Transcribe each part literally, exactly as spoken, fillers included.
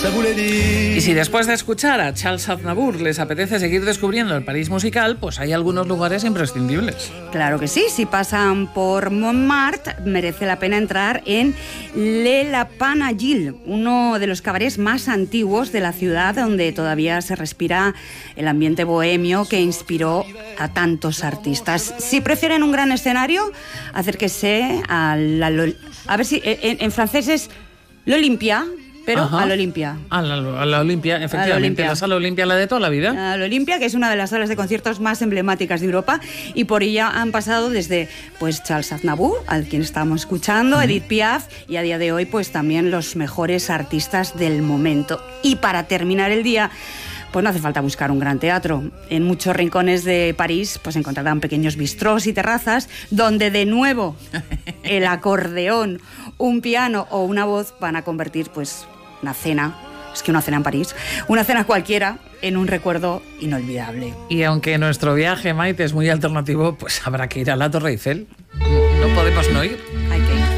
Y si después de escuchar a Charles Aznavour les apetece seguir descubriendo el París musical, pues hay algunos lugares imprescindibles. Claro que sí, si pasan por Montmartre merece la pena entrar en Le Lapin Agile, uno de los cabarets más antiguos de la ciudad, donde todavía se respira el ambiente bohemio que inspiró a tantos artistas. Si prefieren un gran escenario, acérquese a la... A ver si en, en francés es l'Olympia, pero Ajá. a l'Olympia. A la, a la Olympia, efectivamente. La, Olympia. la sala Olympia, la de toda la vida. A la Olympia, que es una de las salas de conciertos más emblemáticas de Europa, y por ella han pasado desde pues Charles Aznavour, al quien estábamos escuchando, uh-huh. Edith Piaf, y a día de hoy pues también los mejores artistas del momento. Y para terminar el día, pues no hace falta buscar un gran teatro. En muchos rincones de París pues encontrarán pequeños bistrós y terrazas donde de nuevo el acordeón, un piano o una voz van a convertir pues una cena, es que una cena en París, una cena cualquiera en un recuerdo inolvidable. Y aunque nuestro viaje, Maite, es muy alternativo, pues habrá que ir a la Torre Eiffel. No podemos no ir. Hay que ir.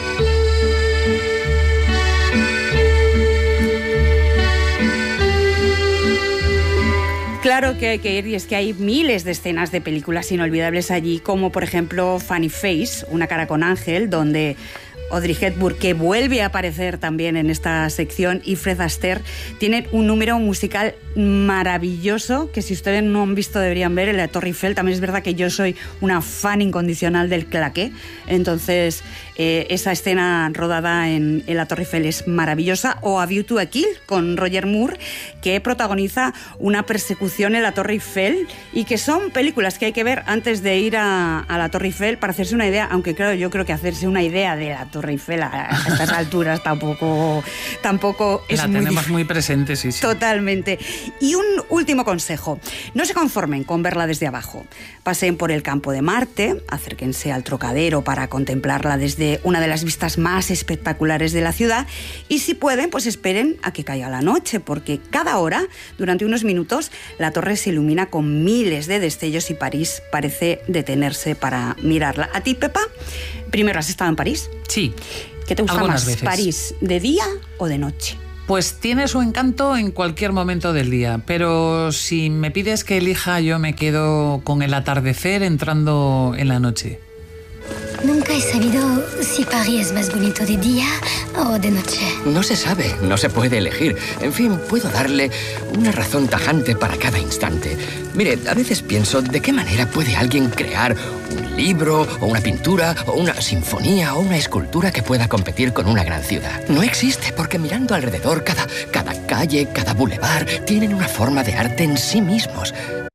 Claro que hay que ir, y es que hay miles de escenas de películas inolvidables allí, como por ejemplo Funny Face, Una cara con ángel, donde Audrey Hepburn, que vuelve a aparecer también en esta sección, y Fred Astaire tienen un número musical maravilloso que si ustedes no han visto deberían ver, en la Torre Eiffel. También es verdad que yo soy una fan incondicional del claqué, entonces eh, esa escena rodada en, en la Torre Eiffel es maravillosa. O A View to a Kill con Roger Moore, que protagoniza una persecución en la Torre Eiffel, y que son películas que hay que ver antes de ir a, a la Torre Eiffel para hacerse una idea, aunque claro, yo creo que hacerse una idea de la Torre Eiffel a, a estas alturas tampoco, tampoco es la muy tenemos difícil. muy presente, sí, sí. Totalmente. Y un último consejo, no se conformen con verla desde abajo. Pasen por el Campo de Marte, acérquense al Trocadero para contemplarla desde una de las vistas más espectaculares de la ciudad, y si pueden, pues esperen a que caiga la noche, porque cada hora, durante unos minutos, la torre se ilumina con miles de destellos y París parece detenerse para mirarla. ¿A ti, Pepa? Primero, ¿has estado en París? Sí. ¿Qué te gusta algunas más, veces. París, de día o de noche? Pues tiene su encanto en cualquier momento del día, pero si me pides que elija, yo me quedo con el atardecer entrando en la noche. Nunca he sabido si París es más bonito de día o de noche. No se sabe, no se puede elegir. En fin, puedo darle una razón tajante para cada instante. Mire, a veces pienso, ¿de qué manera puede alguien crear un libro, o una pintura, o una sinfonía, o una escultura que pueda competir con una gran ciudad? No existe, porque mirando alrededor, cada, cada calle, cada bulevar, tienen una forma de arte en sí mismos.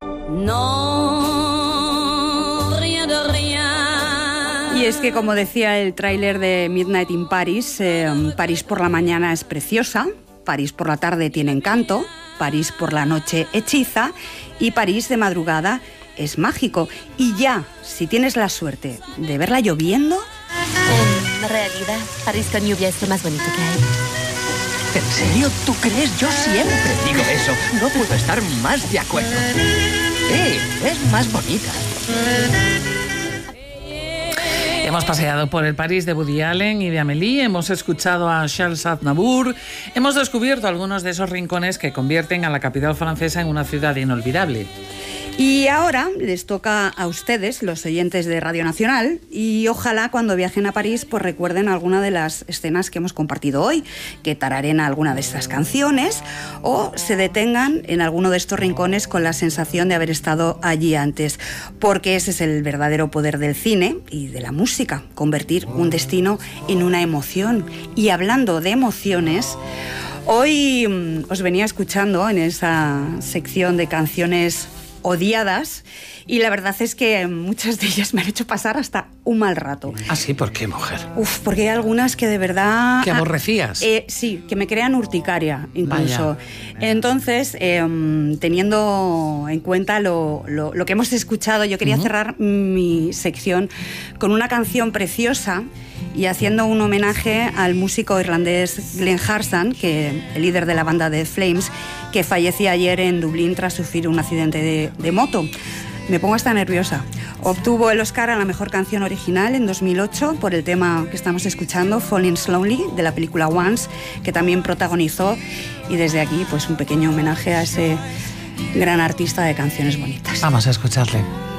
No, rien de rien. Y es que, como decía el tráiler de Midnight in Paris, eh, París por la mañana es preciosa, París por la tarde tiene encanto, París por la noche hechiza, y París de madrugada es mágico. Y ya, si tienes la suerte de verla lloviendo... En realidad, París con lluvia es lo más bonito que hay. ¿En serio? ¿Tú crees? Yo siempre digo eso. No puedo estar más de acuerdo. Sí, es más bonita. Hemos paseado por el París de Woody Allen y de Amélie, hemos escuchado a Charles Aznavour, hemos descubierto algunos de esos rincones que convierten a la capital francesa en una ciudad inolvidable. Y ahora les toca a ustedes, los oyentes de Radio Nacional, y ojalá cuando viajen a París pues recuerden alguna de las escenas que hemos compartido hoy, que tararen alguna de estas canciones o se detengan en alguno de estos rincones con la sensación de haber estado allí antes, porque ese es el verdadero poder del cine y de la música, convertir un destino en una emoción. Y hablando de emociones, hoy mmm, os venía escuchando en esa sección de canciones odiadas, y la verdad es que muchas de ellas me han hecho pasar hasta un mal rato. ¿Ah, sí? ¿Por qué, mujer? Uf, porque hay algunas que de verdad... ¿Que aborrecías? Eh, sí, que me crean urticaria incluso. Vaya. Entonces, eh, teniendo en cuenta lo, lo, lo que hemos escuchado, yo quería uh-huh. cerrar mi sección con una canción preciosa y haciendo un homenaje al músico irlandés Glenn Harsan, que el líder de la banda The Flames, que fallecía ayer en Dublín tras sufrir un accidente de, de moto. Me pongo hasta nerviosa. Obtuvo el Oscar a la mejor canción original en dos mil ocho por el tema que estamos escuchando, Falling Slowly, de la película Once, que también protagonizó. Y desde aquí, pues un pequeño homenaje a ese gran artista de canciones bonitas. Vamos a escucharle.